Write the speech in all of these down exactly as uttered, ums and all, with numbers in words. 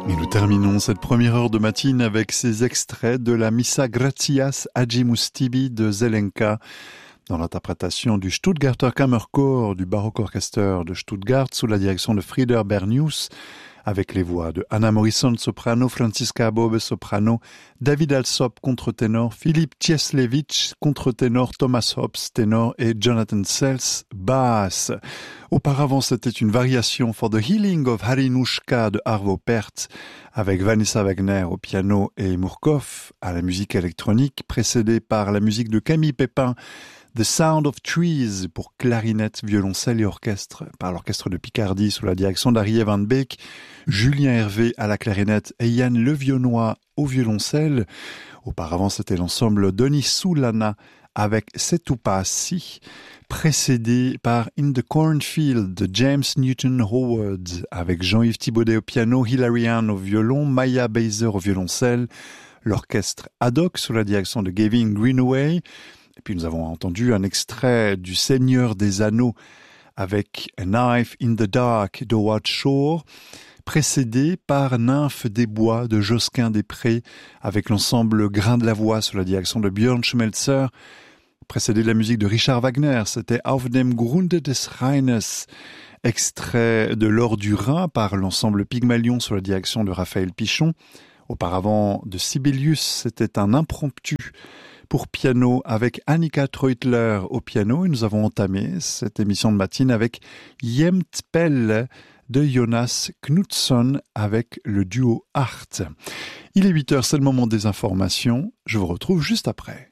Et nous terminons cette première heure de matinée avec ces extraits de la Missa Gratias Agi Mustibi de Zelenka, dans l'interprétation du Stuttgarter Kammerchor du Barockorchester de Stuttgart sous la direction de Frieder Bernius, avec les voix de Anna Morrison soprano, Franziska Bobe soprano, David Alsop contre-ténor, Philippe Cieslewicz contre-ténor, Thomas Hobbs ténor et Jonathan Sells basse. Auparavant, c'était une variation For the Healing of Harinushka de Arvo Pärt avec Vanessa Wagner au piano et Murkoff à la musique électronique, précédée par la musique de Camille Pépin, The Sound of Trees pour clarinette, violoncelle et orchestre par l'orchestre de Picardie sous la direction d'Arié Van Beek, Julien Hervé à la clarinette et Yann Levionnois au violoncelle. Auparavant, c'était l'ensemble Denis Soulana avec Setupassi, précédé par In the Cornfield de James Newton Howard avec Jean-Yves Thibaudet au piano, Hilary Hahn au violon, Maya Beiser au violoncelle, l'orchestre ad hoc sous la direction de Gavin Greenaway. Et puis nous avons entendu un extrait du Seigneur des Anneaux avec A Knife in the Dark d'Howard Shore, précédé par Nymphe des Bois de Josquin des Prés avec l'ensemble Grain de la Voix sous la direction de Björn Schmelzer, précédé de la musique de Richard Wagner, c'était Auf dem Grunde des Rheines, extrait de L'Or du Rhin par l'ensemble Pygmalion sous la direction de Raphaël Pichon. Auparavant de Sibelius, c'était un impromptu pour piano avec Annika Treutler au piano et nous avons entamé cette émission de matinée avec Jemtpelle de Jonas Knutsson avec le duo Art. Il est huit heures, c'est le moment des informations. Je vous retrouve juste après.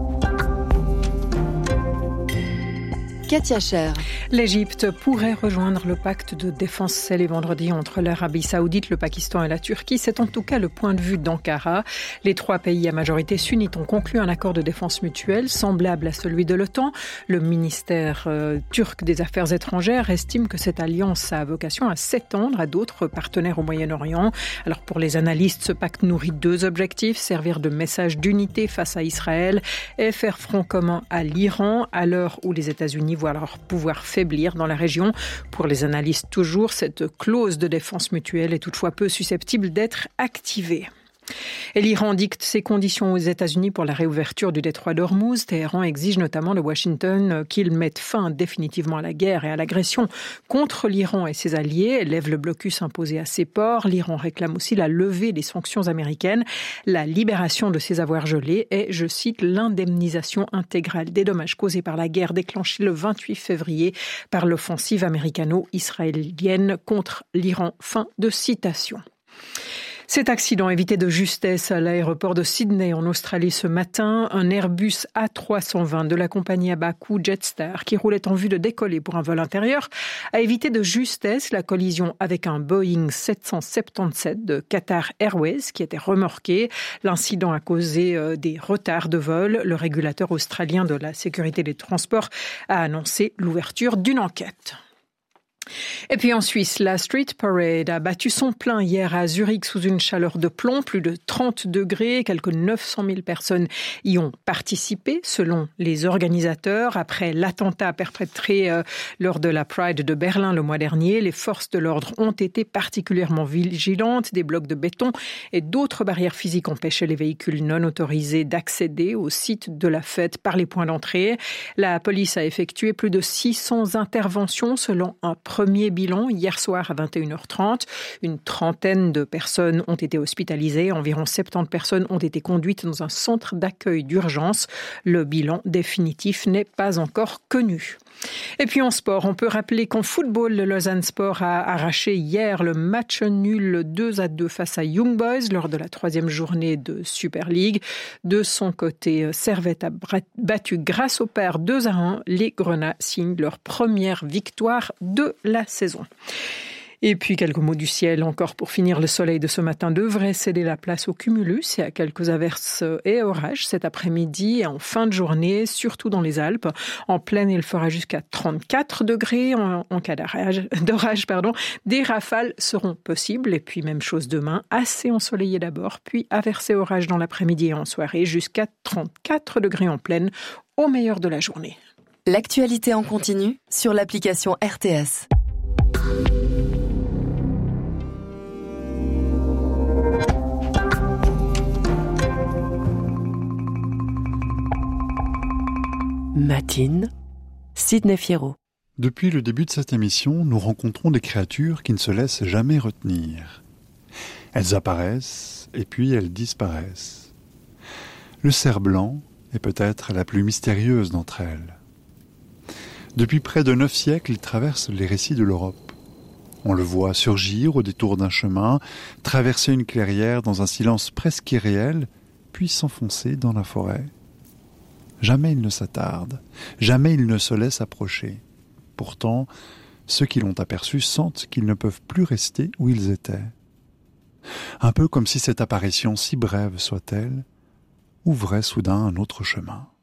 Katia Cher. L'Égypte pourrait rejoindre le pacte de défense scellé vendredi entre l'Arabie Saoudite, le Pakistan et la Turquie. C'est en tout cas le point de vue d'Ankara. Les trois pays à majorité sunnite ont conclu un accord de défense mutuelle semblable à celui de l'OTAN. Le ministère euh, turc des Affaires étrangères estime que cette alliance a vocation à s'étendre à d'autres partenaires au Moyen-Orient. Alors pour les analystes, ce pacte nourrit deux objectifs, servir de message d'unité face à Israël et faire front commun à l'Iran à l'heure où les États-Unis voient leur pouvoir faiblir dans la région. Pour les analystes toujours, cette clause de défense mutuelle est toutefois peu susceptible d'être activée. Et l'Iran dicte ses conditions aux États-Unis pour la réouverture du détroit d'Ormuz. Téhéran exige notamment de Washington qu'il mette fin définitivement à la guerre et à l'agression contre l'Iran et ses alliés, lève le blocus imposé à ses ports. L'Iran réclame aussi la levée des sanctions américaines, la libération de ses avoirs gelés et, je cite, l'indemnisation intégrale des dommages causés par la guerre déclenchée le vingt-huit février par l'offensive américano-israélienne contre l'Iran. Fin de citation. Cet accident évité de justesse à l'aéroport de Sydney en Australie ce matin, un Airbus A trois cent vingt de la compagnie à bas coût Jetstar qui roulait en vue de décoller pour un vol intérieur a évité de justesse la collision avec un Boeing sept cent soixante-dix-sept de Qatar Airways qui était remorqué. L'incident a causé des retards de vol. Le régulateur australien de la sécurité des transports a annoncé l'ouverture d'une enquête. Et puis en Suisse, la Street Parade a battu son plein hier à Zurich sous une chaleur de plomb, plus de trente degrés. Quelques neuf cent mille personnes y ont participé, selon les organisateurs. Après l'attentat perpétré euh, lors de la Pride de Berlin le mois dernier, les forces de l'ordre ont été particulièrement vigilantes. Des blocs de béton et d'autres barrières physiques empêchaient les véhicules non autorisés d'accéder au site de la fête par les points d'entrée. La police a effectué plus de six cents interventions selon un premier bilan hier soir à vingt et une heures trente. Une trentaine de personnes ont été hospitalisées. Environ soixante-dix personnes ont été conduites dans un centre d'accueil d'urgence. Le bilan définitif n'est pas encore connu. Et puis en sport, on peut rappeler qu'en football, le Lausanne Sport a arraché hier le match nul deux à deux face à Young Boys lors de la troisième journée de Super League. De son côté, Servette a battu grâce au père deux à un. Les Grenats signent leur première victoire de la saison. Et puis quelques mots du ciel encore pour finir. Le soleil de ce matin devrait céder la place au cumulus et à quelques averses et orages cet après-midi et en fin de journée, surtout dans les Alpes. En plaine, il fera jusqu'à trente-quatre degrés en, en cas d'orage, d'orage, pardon. Des rafales seront possibles et puis même chose demain, assez ensoleillé d'abord, puis averses et orages dans l'après-midi et en soirée jusqu'à trente-quatre degrés en plaine au meilleur de la journée. L'actualité en continu sur l'application R T S. Matine, Sidney Fierro. Depuis le début de cette émission, nous rencontrons des créatures qui ne se laissent jamais retenir. Elles apparaissent et puis elles disparaissent. Le cerf-blanc est peut-être la plus mystérieuse d'entre elles. Depuis près de neuf siècles, il traverse les récits de l'Europe. On le voit surgir au détour d'un chemin, traverser une clairière dans un silence presque irréel, puis s'enfoncer dans la forêt. Jamais il ne s'attarde, jamais il ne se laisse approcher. Pourtant, ceux qui l'ont aperçu sentent qu'ils ne peuvent plus rester où ils étaient. Un peu comme si cette apparition, si brève soit-elle, ouvrait soudain un autre chemin.